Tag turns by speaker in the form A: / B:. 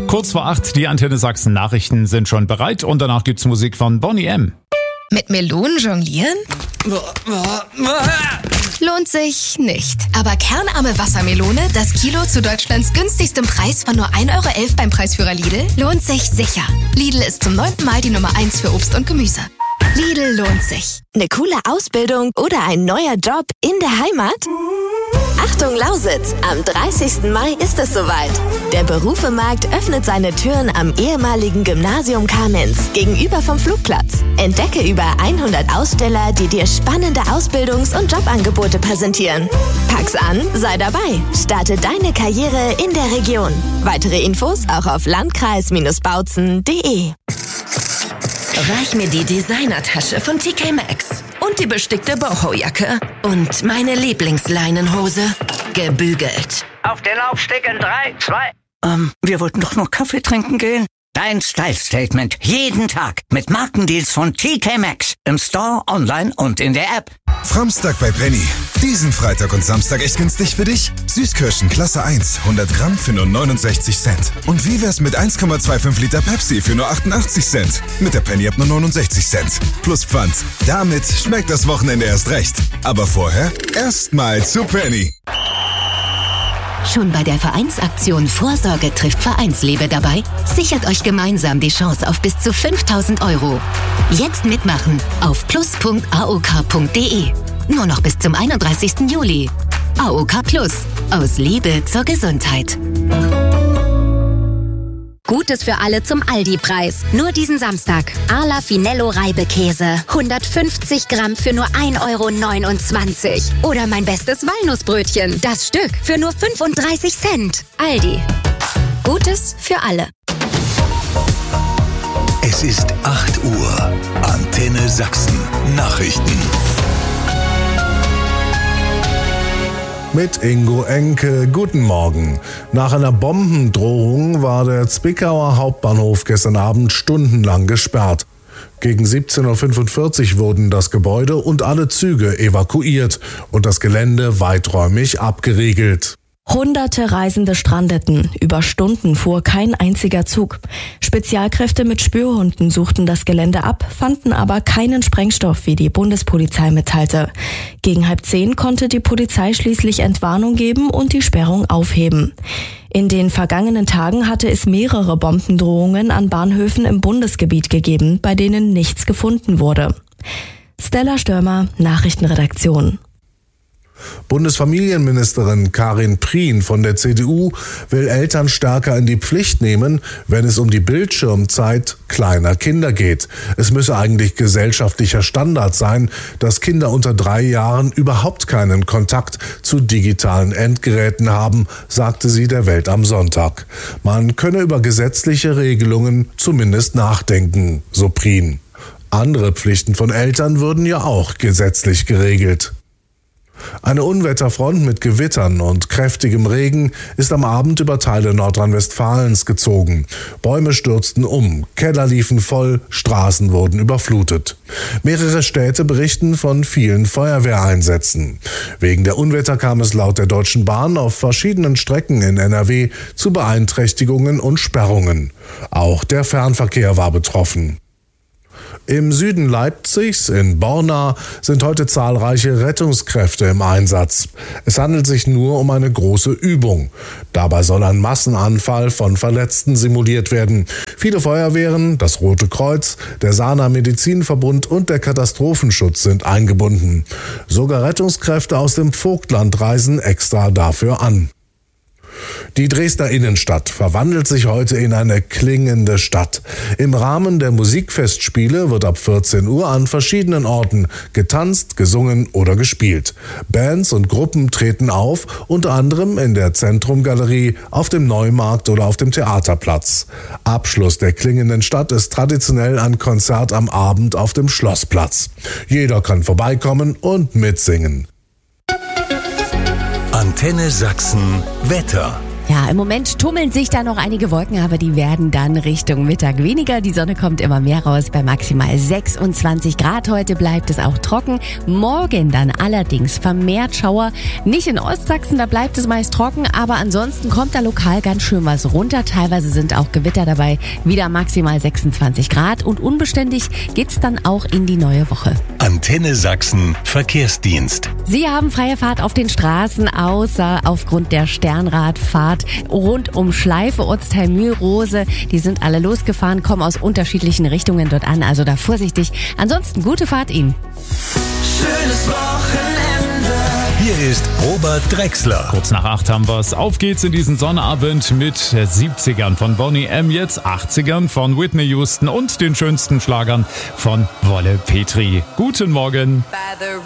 A: Kurz vor 8, die Antenne Sachsen Nachrichten sind schon bereit und danach gibt's Musik von Bonnie M.
B: Mit Melonen jonglieren? Lohnt sich nicht. Aber kernarme Wassermelone, das Kilo zu Deutschlands günstigstem Preis von nur 1,11 € beim Preisführer Lidl, lohnt sich sicher. Lidl ist zum 9. Mal die Nummer 1 für Obst und Gemüse. Lidl lohnt sich.
C: Eine coole Ausbildung oder ein neuer Job in der Heimat? Achtung Lausitz, am 30. Mai ist es soweit. Der Berufemarkt öffnet seine Türen am ehemaligen Gymnasium Kamenz gegenüber vom Flugplatz. Entdecke über 100 Aussteller, die dir spannende Ausbildungs- und Jobangebote präsentieren. Pack's an, sei dabei. Starte deine Karriere in der Region. Weitere Infos auch auf landkreis-bautzen.de.
D: Reich mir die Designertasche von TK Maxx und die bestickte Boho-Jacke und meine Lieblingsleinenhose, gebügelt.
E: Auf den Laufsteg in 3, 2...
F: Wir wollten doch nur Kaffee trinken gehen. Dein Style-Statement jeden Tag mit Markendeals von TK Maxx im Store, online und in der App.
G: Framstag bei Penny. Diesen Freitag und Samstag echt günstig für dich. Süßkirschen Klasse 1, 100 Gramm für nur 69 Cent. Und wie wär's mit 1,25 Liter Pepsi für nur 88 Cent? Mit der Penny ab nur 69 Cent. Plus Pfand. Damit schmeckt das Wochenende erst recht. Aber vorher erstmal zu Penny.
H: Schon bei der Vereinsaktion Vorsorge trifft Vereinsliebe dabei? Sichert euch gemeinsam die Chance auf bis zu 5.000 €. Jetzt mitmachen auf plus.aok.de. Nur noch bis zum 31. Juli. AOK Plus. Aus Liebe zur Gesundheit.
I: Gutes für alle zum Aldi-Preis. Nur diesen Samstag. Ala Finello Reibekäse. 150 Gramm für nur 1,29 €. Oder mein bestes Walnussbrötchen. Das Stück für nur 35 Cent. Aldi. Gutes für alle.
J: Es ist 8 Uhr. Antenne Sachsen. Nachrichten.
K: Mit Ingo Enke. Guten Morgen. Nach einer Bombendrohung war der Zwickauer Hauptbahnhof gestern Abend stundenlang gesperrt. Gegen 17:45 Uhr wurden das Gebäude und alle Züge evakuiert und das Gelände weiträumig abgeriegelt.
L: Hunderte Reisende strandeten. Über Stunden fuhr kein einziger Zug. Spezialkräfte mit Spürhunden suchten das Gelände ab, fanden aber keinen Sprengstoff, wie die Bundespolizei mitteilte. Gegen 9:30 konnte die Polizei schließlich Entwarnung geben und die Sperrung aufheben. In den vergangenen Tagen hatte es mehrere Bombendrohungen an Bahnhöfen im Bundesgebiet gegeben, bei denen nichts gefunden wurde. Stella Störmer, Nachrichtenredaktion.
K: Bundesfamilienministerin Karin Prien von der CDU will Eltern stärker in die Pflicht nehmen, wenn es um die Bildschirmzeit kleiner Kinder geht. Es müsse eigentlich gesellschaftlicher Standard sein, dass Kinder unter 3 Jahren überhaupt keinen Kontakt zu digitalen Endgeräten haben, sagte sie der Welt am Sonntag. Man könne über gesetzliche Regelungen zumindest nachdenken, so Prien. Andere Pflichten von Eltern würden ja auch gesetzlich geregelt. Eine Unwetterfront mit Gewittern und kräftigem Regen ist am Abend über Teile Nordrhein-Westfalens gezogen. Bäume stürzten um, Keller liefen voll, Straßen wurden überflutet. Mehrere Städte berichten von vielen Feuerwehreinsätzen. Wegen der Unwetter kam es laut der Deutschen Bahn auf verschiedenen Strecken in NRW zu Beeinträchtigungen und Sperrungen. Auch der Fernverkehr war betroffen. Im Süden Leipzigs, in Borna, sind heute zahlreiche Rettungskräfte im Einsatz. Es handelt sich nur um eine große Übung. Dabei soll ein Massenanfall von Verletzten simuliert werden. Viele Feuerwehren, das Rote Kreuz, der Sahner Medizinverbund und der Katastrophenschutz sind eingebunden. Sogar Rettungskräfte aus dem Vogtland reisen extra dafür an. Die Dresdner Innenstadt verwandelt sich heute in eine klingende Stadt. Im Rahmen der Musikfestspiele wird ab 14 Uhr an verschiedenen Orten getanzt, gesungen oder gespielt. Bands und Gruppen treten auf, unter anderem in der Zentrumgalerie, auf dem Neumarkt oder auf dem Theaterplatz. Abschluss der klingenden Stadt ist traditionell ein Konzert am Abend auf dem Schlossplatz. Jeder kann vorbeikommen und mitsingen.
J: Antenne Sachsen Wetter.
L: Ja,
M: Ja, im Moment tummeln sich da noch einige Wolken, aber die werden dann Richtung Mittag weniger. Die Sonne kommt immer mehr raus bei maximal 26 Grad. Heute bleibt es auch trocken. Morgen dann allerdings vermehrt Schauer. Nicht in Ostsachsen, da bleibt es meist trocken, aber ansonsten kommt da lokal ganz schön was runter. Teilweise sind auch Gewitter dabei. Wieder maximal 26 Grad und unbeständig geht's dann auch in die neue Woche.
J: Antenne Sachsen Verkehrsdienst.
M: Sie haben freie Fahrt auf den Straßen, außer aufgrund der Sternradfahrt rund um Schleife, Ortsteil Mühlrose. Die sind alle losgefahren, kommen aus unterschiedlichen Richtungen dort an, also da vorsichtig. Ansonsten gute Fahrt Ihnen.
J: Schönes Wochenende. Hier ist Robert Drexler.
A: Kurz nach 8 haben wir's. Auf geht's in diesen Sonnabend mit 70ern von Boney M. Jetzt 80ern von Whitney Houston und den schönsten Schlagern von Wolle Petri. Guten Morgen.